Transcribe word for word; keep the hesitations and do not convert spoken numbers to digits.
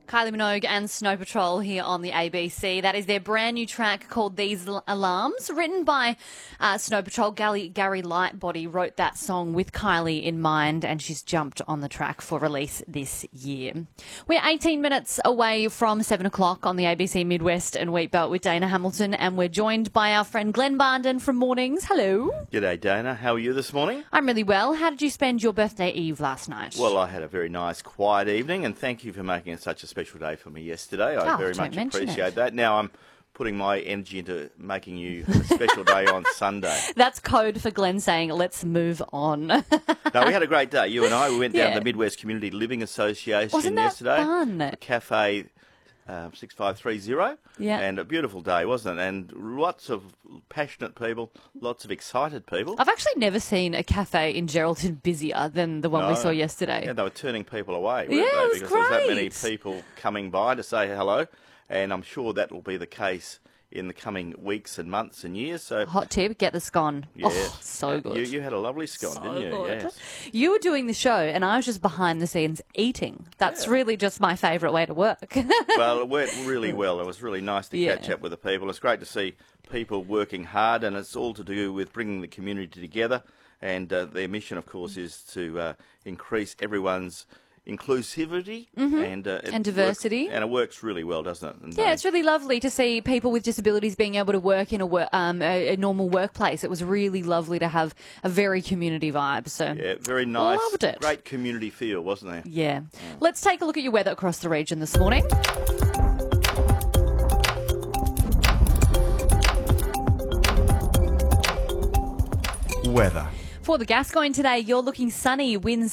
Kylie Minogue and Snow Patrol here on the A B C. That is their brand new track called These L- Alarms, written by uh, Snow Patrol. Gary, Gary Lightbody wrote that song with Kylie in mind, and she's jumped on the track for release this year. We're eighteen minutes away from seven o'clock on the A B C Midwest and Wheatbelt with Dana Hamilton, and we're joined by our friend Glenn Barnden from Mornings. Hello. G'day, Dana. How are you this morning? I'm really well. How did you spend your birthday eve last night? Well, I had a very nice, quiet evening, and thank you for making it such a special day for me yesterday. I Oh, very don't much mention appreciate it. that. Now I'm putting my energy into making you a special day on Sunday. That's code for Glenn saying, let's move on. No, we had a great day. You and I, we went down Yeah. to the Midwest Community Living Association Wasn't that yesterday. fun? The Cafe uh, six five three zero. Yeah. And a beautiful day, wasn't it? And lots of passionate people, lots of excited people. I've actually never seen a cafe in Geraldton busier than the one we No. saw yesterday. Yeah, they were turning people away, weren't Yeah, they? it was Because there's that many great. people coming by to say hello, and I'm sure that will be the case in the coming weeks and months and years. So, Hot tip, get the scone. yeah. Oh, so good. You, you had a lovely scone, So didn't you? good. Yes. You were doing the show and I was just behind the scenes eating. That's really just my favourite way to work. Well, it went really well. It was really nice to Yeah. catch up with the people. It's great to see people working hard, and it's all to do with bringing the community together. And uh, their mission, of course, is to uh, increase everyone's inclusivity and uh, it And diversity. works- and it works really well, doesn't it? And, Yeah, uh, it's really lovely to see people with disabilities being able to work in a, wor- um, a, a normal workplace. It was really lovely to have a very community vibe. So yeah, very nice. Loved it. Great community feel, wasn't there? yeah. Let's take a look at your weather across the region this morning. Weather. For the Gascoyne today, you're looking sunny, winds